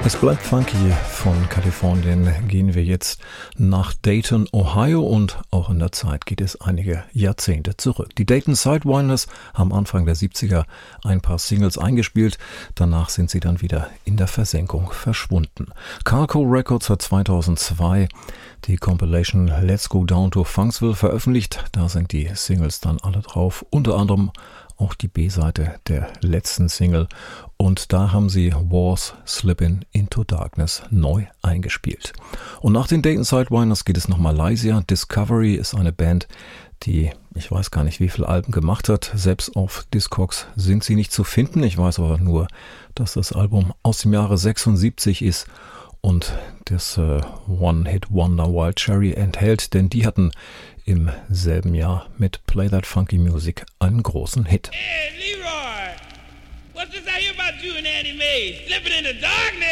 Es bleibt funky. Von Kalifornien gehen wir jetzt nach Dayton, Ohio, und auch in der Zeit geht es einige Jahrzehnte zurück. Die Dayton Sidewinders haben Anfang der 70er ein paar Singles eingespielt, danach sind sie dann wieder in der Versenkung verschwunden. Carco Records hat 2002 die Compilation Let's Go Down to Funksville veröffentlicht, da sind die Singles dann alle drauf, unter anderem auch die B-Seite der letzten Single, und da haben sie Wars Slippin' Into Darkness neu eingespielt. Und nach den Dayton Sidewinders geht es nach Malaysia. Discovery ist eine Band, die, ich weiß gar nicht, wie viele Alben gemacht hat. Selbst auf Discogs sind sie nicht zu finden. Ich weiß aber nur, dass das Album aus dem Jahre 76 ist und das One-Hit-Wonder Wild Cherry enthält, denn die hatten im selben Jahr mit Play That Funky Music einen großen Hit. Hey, Leroy! What's this I hear about you and Annie Mae? Slipping in the darkness?